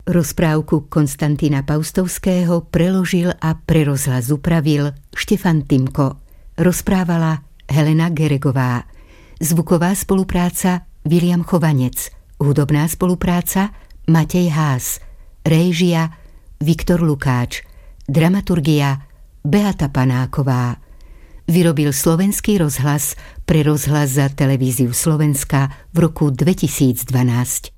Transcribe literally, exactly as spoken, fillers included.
Rozprávku Konstantína Paustovského preložil a pre rozhlas upravil Štefan Timko. Rozprávala Helena Geregová. Zvuková spolupráca Viliam Chovanec. Hudobná spolupráca Matej Hás. Réžia Viktor Lukáč. Dramaturgia Beata Panáková. Vyrobil Slovenský rozhlas pre rozhlas za televíziu Slovenska v roku dvetisícdvanásť.